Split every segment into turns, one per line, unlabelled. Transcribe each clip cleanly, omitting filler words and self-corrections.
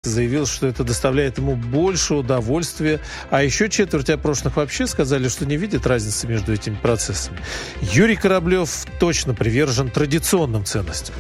заявил, что это доставляет ему больше удовольствия, а еще четверть опрошенных вообще сказали, что не видят разницы между этими процессами. Юрий Кораблев точно привержен традиционным ценностям.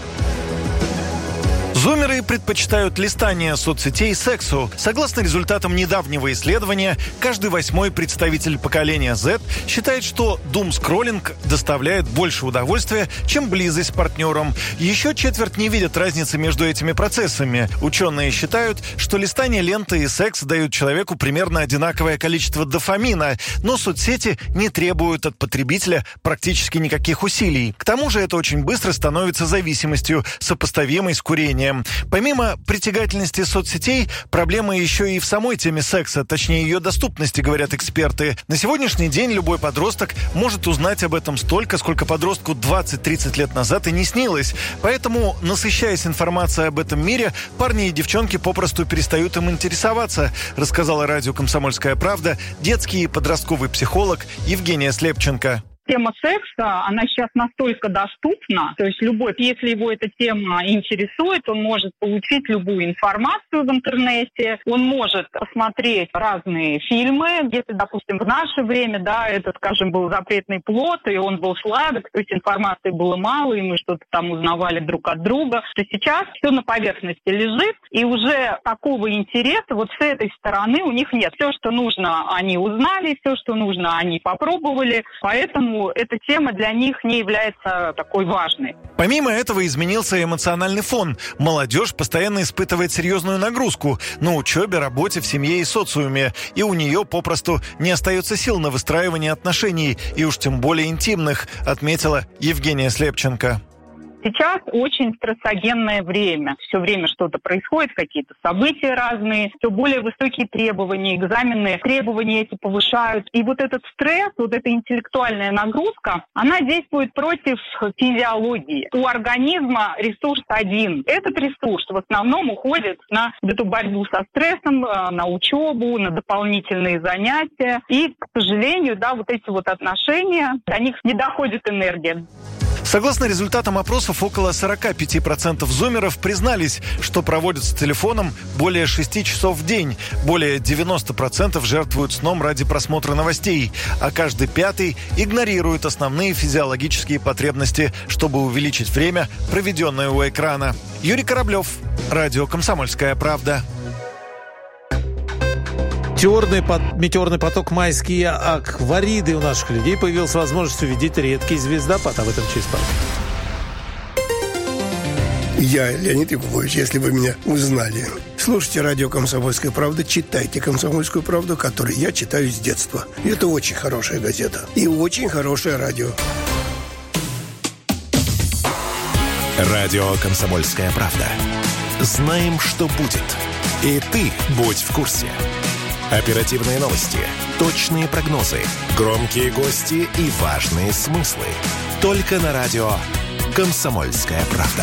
Зумеры предпочитают листание соцсетей сексу. Согласно результатам недавнего исследования, каждый 8-й представитель поколения Z считает, что думскроллинг доставляет больше удовольствия, чем близость с партнером. Еще четверть не видят разницы между этими процессами. Ученые считают, что листание ленты и секс дают человеку примерно одинаковое количество дофамина, но соцсети не требуют от потребителя практически никаких усилий. К тому же это очень быстро становится зависимостью, сопоставимой с курением. Помимо притягательности соцсетей, проблема еще и в самой теме секса, точнее ее доступности, говорят эксперты. На сегодняшний день любой подросток может узнать об этом столько, сколько подростку 20-30 лет назад и не снилось. Поэтому, насыщаясь информацией об этом мире, парни и девчонки попросту перестают им интересоваться, рассказала радио «Комсомольская правда» детский и подростковый психолог Евгения Слепченко.
Тема секса, она сейчас настолько доступна, то есть любой, если его эта тема интересует, он может получить любую информацию в интернете, он может посмотреть разные фильмы, если, допустим, в наше время, да, это, скажем, был запретный плод, и он был сладок, то есть информации было мало, и мы что-то там узнавали друг от друга, то сейчас все на поверхности лежит, и уже такого интереса вот с этой стороны у них нет. Все, что нужно, они узнали, все, что нужно, они попробовали, поэтому эта тема для них не является такой важной.
Помимо этого изменился эмоциональный фон. Молодежь постоянно испытывает серьезную нагрузку на учебе, работе, в семье и социуме. И у нее попросту не остается сил на выстраивание отношений, и уж тем более интимных, отметила Евгения Слепченко.
Сейчас очень стрессогенное время. Все время что-то происходит, какие-то события разные, все более высокие требования, экзамены, требования эти повышают. И вот этот стресс, вот эта интеллектуальная нагрузка, она действует против физиологии. У организма ресурс один. Этот ресурс в основном уходит на эту борьбу со стрессом, на учебу, на дополнительные занятия. И, к сожалению, да, вот эти вот отношения, до них не доходит энергия.
Согласно результатам опросов, около 45% зумеров признались, что проводят с телефоном более 6 часов в день. Более 90% жертвуют сном ради просмотра новостей, а каждый пятый игнорирует основные физиологические потребности, чтобы увеличить время, проведенное у экрана. Юрий Кораблев, радио «Комсомольская правда».
Метеорный поток, майские аквариды у наших людей появилась возможность увидеть редкий звездопад. Об этом через пару.
Я, Леонид Якубович, если вы меня узнали. Слушайте радио «Комсомольская правда», читайте «Комсомольскую правду», которую я читаю с детства. И это очень хорошая газета. И очень хорошее радио.
Радио «Комсомольская правда». Знаем, что будет. И ты будь в курсе. Оперативные новости, точные прогнозы, громкие гости и важные смыслы. Только на радио «Комсомольская правда».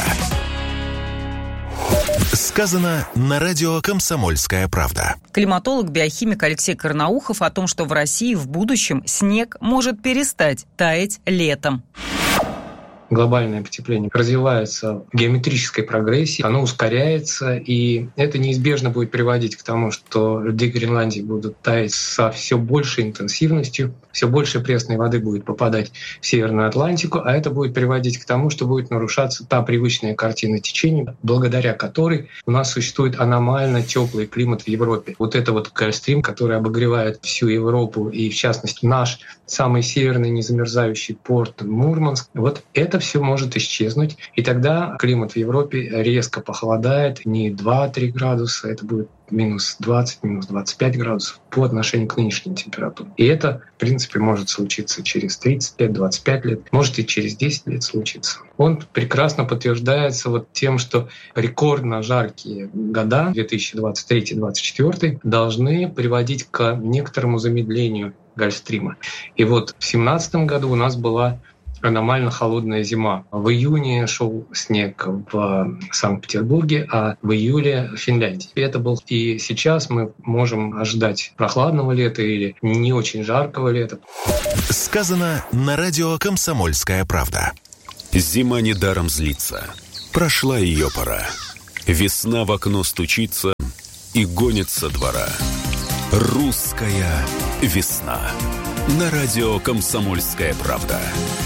Сказано на радио «Комсомольская правда».
Климатолог-биохимик Алексей Карнаухов о том, что в России в будущем снег может перестать таять летом.
Глобальное потепление развивается в геометрической прогрессии, оно ускоряется, и это неизбежно будет приводить к тому, что льды Гренландии будут таять со все большей интенсивностью, все больше пресной воды будет попадать в Северную Атлантику, а это будет приводить к тому, что будет нарушаться та привычная картина течений, благодаря которой у нас существует аномально теплый климат в Европе. Вот это вот Гольфстрим, который обогревает всю Европу, и в частности наш самый северный незамерзающий порт Мурманск, вот это все может исчезнуть, и тогда климат в Европе резко похолодает, не 2-3 градуса, это будет минус 20, минус 25 градусов по отношению к нынешней температуре. И это, в принципе, может случиться через 35-25 лет, может и через 10 лет случиться. Он прекрасно подтверждается вот тем, что рекордно жаркие года 2023-2024 должны приводить к некоторому замедлению Гольфстрима. И вот в 2017 году у нас была аномально холодная зима. В июне шел снег в Санкт-Петербурге, а в июле в Финляндии. Это был. И сейчас мы можем ожидать прохладного лета или не очень жаркого лета.
Сказано на радио «Комсомольская правда».
Зима недаром злится. Прошла ее пора. Весна в окно стучится и гонит со двора. Русская весна. На радио «Комсомольская правда».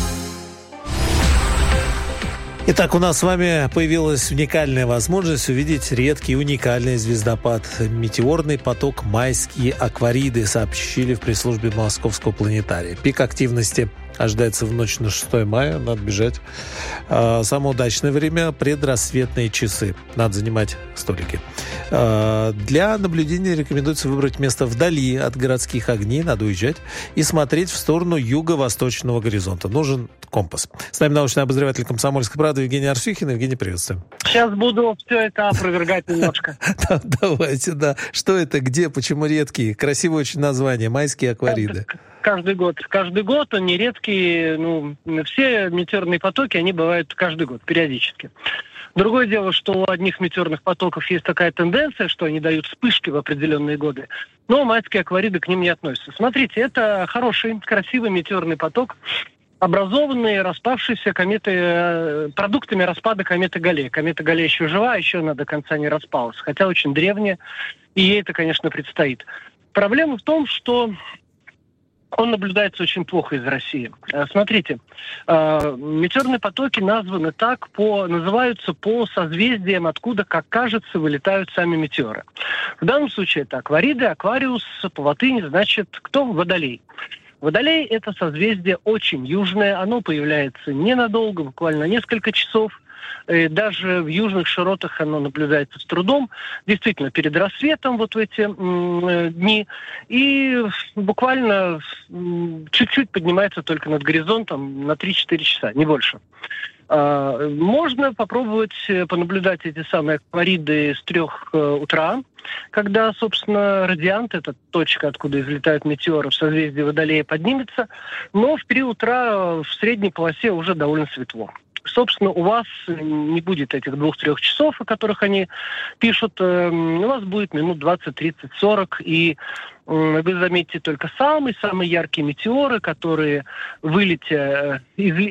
Итак, у нас с вами появилась уникальная возможность увидеть редкий уникальный звездопад. Метеорный поток «Майские аквариды», сообщили в пресс-службе Московского планетария. Пик активности ожидается в ночь на 6 мая. Надо бежать. Самое удачное время – предрассветные часы. Надо занимать столики. Для наблюдения рекомендуется выбрать место вдали от городских огней. Надо уезжать и смотреть в сторону юго-восточного горизонта. Нужен компас. С нами научный обозреватель «Комсомольской правды» Евгений Арсюхин. Евгений, приветствуем.
Сейчас буду все это опровергать немножко.
Давайте, да. Что это, где, почему редкие? Красивое очень название. «Майские аквариды».
Каждый год они редкие. Все метеорные потоки, они бывают каждый год, периодически. Другое дело, что у одних метеорных потоков есть такая тенденция, что они дают вспышки в определенные годы, но майские аквариды к ним не относятся. Смотрите, это хороший, красивый метеорный поток, образованный распавшейся продуктами распада кометы Галлея. Комета Галлея еще жива, еще она до конца не распалась, хотя очень древняя, и ей это, конечно, предстоит. Проблема в том, что он наблюдается очень плохо из России. Смотрите, метеорные потоки называются по созвездиям, откуда, как кажется, вылетают сами метеоры. В данном случае это аквариды, аквариус по латыни значит кто? Водолей. Водолей – это созвездие очень южное, оно появляется ненадолго, буквально несколько часов. Даже в южных широтах оно наблюдается с трудом, действительно, перед рассветом вот в эти дни, и буквально чуть-чуть поднимается только над горизонтом на 3-4 часа, не больше. Можно попробовать понаблюдать эти самые аквариды с 3 утра, когда, собственно, радиант, это точка, откуда излетают метеоры в созвездии Водолея, поднимется, но в 3 утра в средней полосе уже довольно светло. Собственно, у вас не будет этих 2-3 часов, о которых они пишут. У вас будет минут 20, 30, 40, и вы заметите только самые-самые яркие метеоры, которые, излетев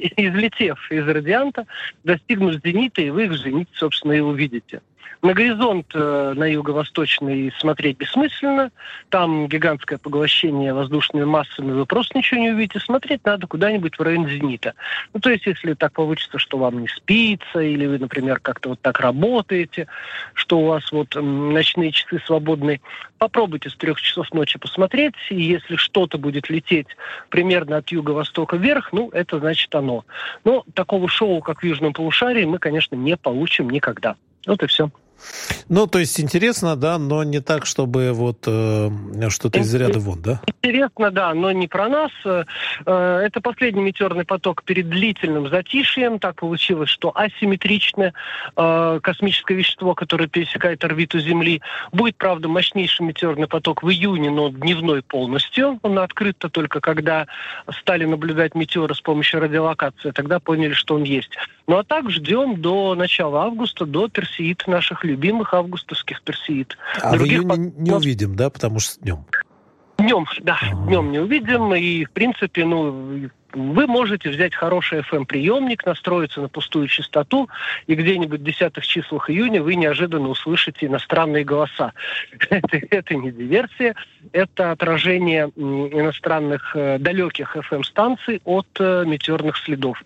из радианта, достигнут зенита, и вы их в зените, собственно, и увидите. На горизонт на юго-восточный смотреть бессмысленно. Там гигантское поглощение воздушными массами, вы просто ничего не увидите. Смотреть надо куда-нибудь в район зенита. То есть, если так получится, что вам не спится, или вы, например, как-то вот так работаете, что у вас вот ночные часы свободные, попробуйте с 3 часов ночи посмотреть, и если что-то будет лететь примерно от юго-востока вверх, это значит оно. Но такого шоу, как в Южном полушарии, мы, конечно, не получим никогда. Вот и все.
То есть интересно, да, но не так, чтобы что-то из ряда вон, да?
Интересно, да, но не про нас. Это последний метеорный поток перед длительным затишьем. Так получилось, что асимметричное космическое вещество, которое пересекает орбиту Земли, будет, правда, мощнейший метеорный поток в июне, но дневной полностью. Он открыт только когда стали наблюдать метеоры с помощью радиолокации. Тогда поняли, что он есть. А так ждем до начала августа, до Персеид, наших любимых августовских Персеид.
А в июне не увидим, да, потому что днем?
Днем, да, днем не увидим. И, в принципе, вы можете взять хороший FM-приемник, настроиться на пустую частоту, и где-нибудь в 10-х числах июня вы неожиданно услышите иностранные голоса. Это не диверсия, это отражение иностранных далеких FM-станций от метеорных следов.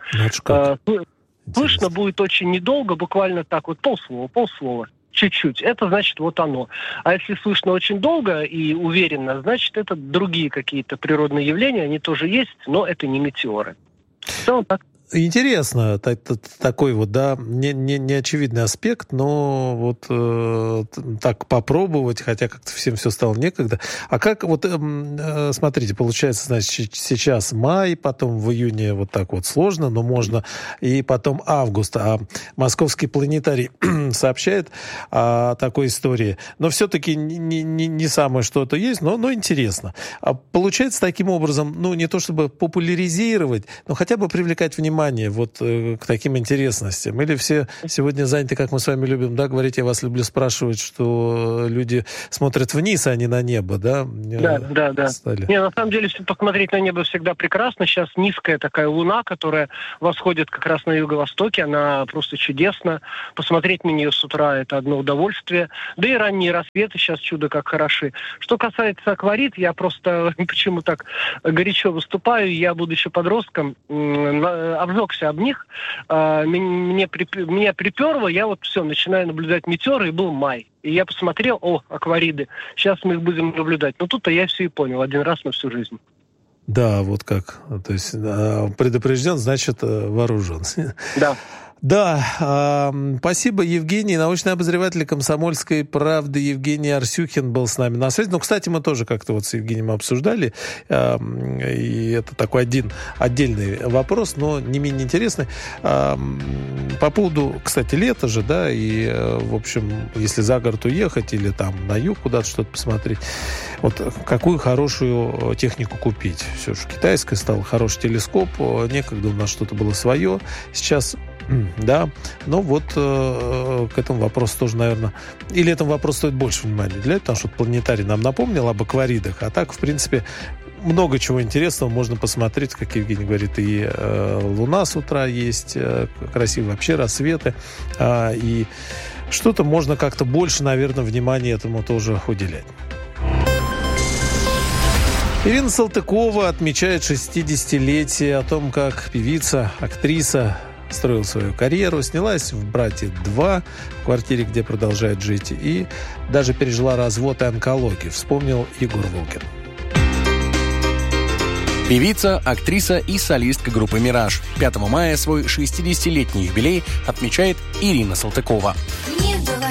Слышно будет очень недолго, буквально так вот полслова, чуть-чуть. Это значит вот оно. А если слышно очень долго и уверенно, значит это другие какие-то природные явления, они тоже есть, но это не метеоры. Все так.
Интересно, такой вот, да, не очевидный аспект, но так попробовать, хотя как-то всем все стало некогда. А как, смотрите, получается, значит, сейчас май, потом в июне вот так вот сложно, но можно, и потом август. А Московский планетарий сообщает о такой истории, но все-таки не самое что-то есть, но интересно. А получается таким образом, не то чтобы популяризировать, но хотя бы привлекать внимание внимание вот к таким интересностям? Или все сегодня заняты, как мы с вами любим, да, говорить, я вас люблю спрашивать, что люди смотрят вниз, а не на небо, да?
Да. Не, на самом деле, посмотреть на небо всегда прекрасно. Сейчас низкая такая луна, которая восходит как раз на юго-востоке, она просто чудесна. Посмотреть на нее с утра – это одно удовольствие. Да и ранние рассветы сейчас чудо как хороши. Что касается акварит, я просто почему так горячо выступаю. Я, будучи подростком, обжегся об них. Меня приперло, я вот все, начинаю наблюдать метеоры, и был май. И я посмотрел, аквариды, сейчас мы их будем наблюдать. Но тут-то я все и понял, один раз на всю жизнь.
Да, вот как. То есть предупрежден, значит вооружен.
Да.
Да, спасибо, Евгений. Научный обозреватель «Комсомольской правды» Евгений Арсюхин был с нами на связи. Ну, кстати, мы тоже как-то вот с Евгением обсуждали, и это такой отдельный вопрос, но не менее интересный. По поводу, кстати, лета же, да, и, в общем, если за город уехать или там на юг куда-то что-то посмотреть, вот какую хорошую технику купить? Все же китайская стала, хороший телескоп, некогда у нас что-то было свое, сейчас... Да, но вот к этому вопросу тоже, наверное... Или этому вопросу стоит больше внимания уделять, потому что планетарий нам напомнил об акваридах, а так, в принципе, много чего интересного можно посмотреть, как Евгений говорит, и луна с утра есть, красивые вообще рассветы, и что-то можно как-то больше, наверное, внимания этому тоже уделять. Ирина Салтыкова отмечает 60-летие, о том, как певица, актриса строила свою карьеру, снялась в «Брате 2», в квартире, где продолжает жить, и даже пережила развод и онкологию, вспомнил Егор Волгин.
Певица, актриса и солистка группы «Мираж». 5 мая свой 60-летний юбилей отмечает Ирина Салтыкова.